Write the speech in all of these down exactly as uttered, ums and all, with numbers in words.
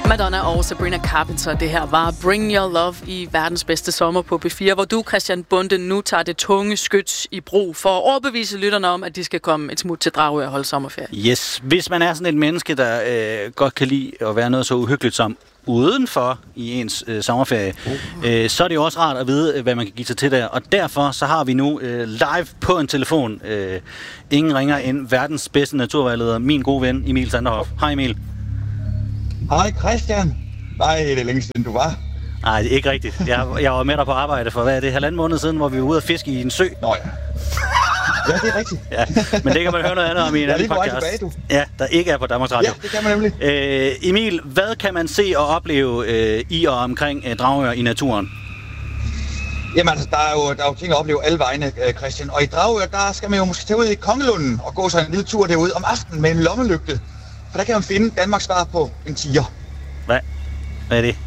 Madonna og Sabrina Carpenter. Det her var Bring Your Love i verdens bedste sommer på B fire, hvor du, Christian Bonde, nu tager det tunge skyts i brug for at overbevise lytterne om, at de skal komme et smut til Dragør og holde sommerferie. Yes, hvis man er sådan et menneske, der øh, godt kan lide at være noget så uhyggeligt som udenfor i ens øh, sommerferie, øh, så er det jo også rart at vide, hvad man kan give sig til der. Og derfor så har vi nu øh, live på en telefon, øh, ingen ringer end verdens bedste naturvejleder, min gode ven Emil Sanderhoff. Hej Emil. Hej Christian. Nej, det er længe siden du var. Nej, det er ikke rigtigt. Jeg, jeg var med dig på arbejde for, hvad er det, halvanden måned siden, hvor vi var ude at fiske i en sø. Nå ja. Ja, det er rigtigt. Ja, men det kan man høre noget andet om i en anden podcast. Tilbage, du. Ja, der ikke er på Danmarks Radio. Ja, det kan man nemlig. Øh, Emil, hvad kan man se og opleve øh, i og omkring øh, Dragør i naturen? Jamen altså, der er, jo, der er jo ting at opleve alle vegne, Christian. Og i Dragør, der skal man jo måske tage ud i Kongelunden og gå sig en lille tur derude om aftenen med en lommelygte. For der kan man finde Danmarks svar på en tiger. Hvad? Hvad er det?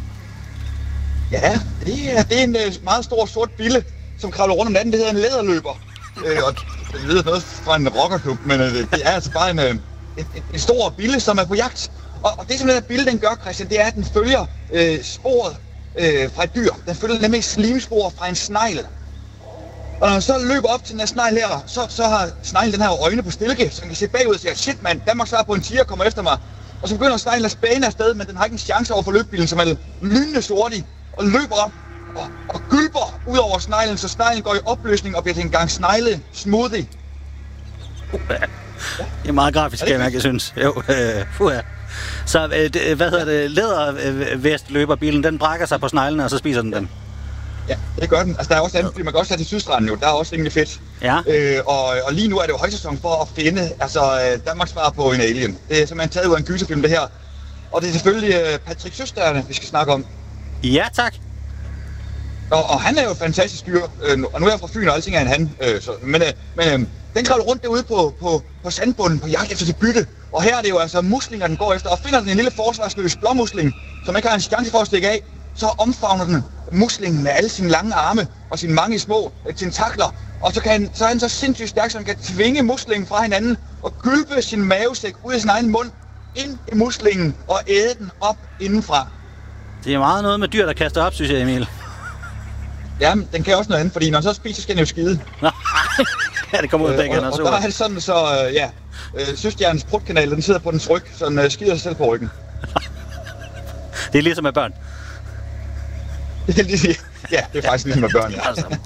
Ja, det er, det er en meget stor sort bille, som kravler rundt om natten. Det hedder en læderløber. Øh, og det lyder noget fra en rockerklub, men øh, det er altså bare en, øh, en, en stor bille, som er på jagt. Og, og det som den her bille, den gør, Christian, det er, at den følger øh, sporet øh, fra et dyr. Den følger nemlig slimspor fra en snegl. Og når man så løber op til den her snegl her, så, så har sneglen den her øjne på stilke, så den kan se bagud og sige, shit mand, Danmark svarer på en tiger, kommer efter mig. Og så begynder sneglen at spæne afsted, men den har ikke en chance over for løbbilen, som er lynende sortig, og løber op og, og gylper ud over sneglen, så sneglen går i opløsning og bliver til en gang snegle smoothie. Ja. Det er meget grafisk, kan jeg mærke, jeg synes. Jo, øh, fuha. Så øh, det, hvad hedder det, lædervestløberbilen, den brækker sig på sneglene, og så spiser den den. Ja, det gør den. Altså, der er også andet, fordi man kan også tage til Sydstranden jo. Der er også rimelig fedt. Ja. Øh, og, og lige nu er det jo højsæson for at finde altså, Danmarks svar på en alien. Det er simpelthen taget ud af en gyserfilm, det her. Og det er selvfølgelig uh, Patrick Søsterne, vi skal snakke om. Ja, tak. Og, og han er jo et fantastisk dyr. Øh, og nu er jeg fra Fyn, og alting er en han. Øh, så, men øh, men øh, den kravler rundt derude på, på, på sandbunden på jagt efter sit bytte. Og her er det jo altså muslinger, den går efter. Og finder den en lille forsvarsløs blåmusling, som ikke har en chance for at stikke af, så omfavner den muslingen med alle sine lange arme og sine mange små øh, tentakler. Og så, kan han, så er han så sindssygt stærk, så han kan tvinge muslingen fra hinanden og gylpe sin mavesæk ud af sin egen mund ind i muslingen og æde den op indenfra. Det er meget noget med dyr, der kaster op, synes jeg, Emil. Ja, den kan også noget andet, fordi når den så spiser, så skal den jo skide. Ja, det kommer ud af begge. Øh, og, og, og der er han sådan, så øh, ja, øh, søstjernens prutkanal, den sidder på dens ryg, så den øh, skider sig selv på ryggen. Det er ligesom med børn. Ja, det er faktisk ligesom med børn, ja. Altså.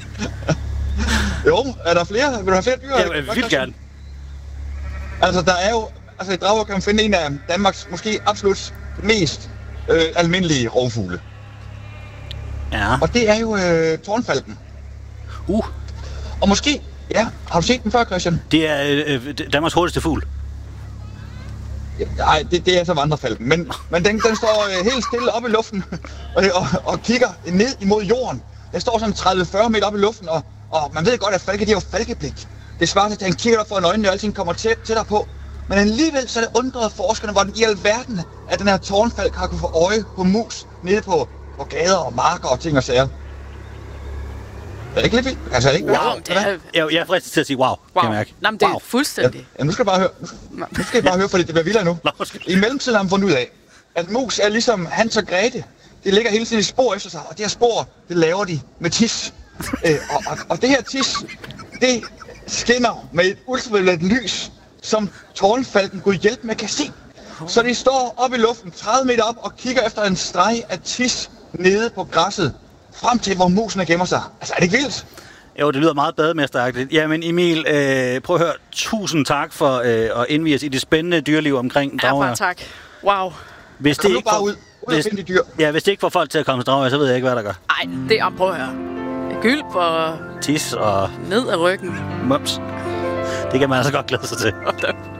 Jo, er der flere? Vil du have flere dyr? Ja, jeg vil gerne. Altså, der er jo... Altså, i Dragør kan man finde en af Danmarks måske absolut mest øh, almindelige rovfugle. Ja. Og det er jo øh, tårnfalken. Uh. Og måske... Ja, har du set den før, Christian? Det er øh, Danmarks hurtigste fugl. Nej, det, det er så vandrefalken, men, men den, den står øh, helt stille oppe i luften og, og, og kigger ned imod jorden. Den står sådan tredive til fyrre meter oppe i luften, og, og man ved godt, at falke, det er jo falkeblik. Det svarer til, at han kigger op foran øjnene, og alting kommer tæt, tættere på. Men alligevel så er det undrede forskerne, hvordan i alverden, at den her tårnfalk har kunne få øje på mus nede på, på gader og marker og ting og sager. Er det ikke lidt vildt? Altså, er det ikke wow, det er... Jeg, jeg er fristet til at sige wow, wow. kan jeg mærke. Nå, men det er wow. fuldstændig. Ja, ja, nu skal jeg bare høre. Nu, nu skal jeg bare høre, fordi det bliver vildere nu. I mellemtiden har man fundet ud af, at mus er ligesom Hans og Grete. Det ligger hele tiden i spor efter sig, og det her spor, det laver de med tis. øh, og, og, og det her tis, det skinner med et ultraviolet lys, som tårnfalken kunne hjælpe med kan se. Så de står oppe i luften, tredive meter op, og kigger efter en streg af tis nede på græsset, frem til hvor musene gemmer sig. Altså, er det ikke vildt? Jo, det lyder meget bademesteragtigt. Jamen Emil, øh, prøv at høre. Tusind tak for øh, at indvige os i det spændende dyreliv omkring Dragør. Ja, tak. Wow. Hvis det ikke bare får, ud. Ud hvis, de dyr. Ja, hvis det ikke får folk til at komme til Dragør, så ved jeg ikke, hvad der gør. Nej, det er, prøv at høre. Gylp og... Tis og... Ned ad ryggen. Mums. Det kan man altså godt glæde sig til.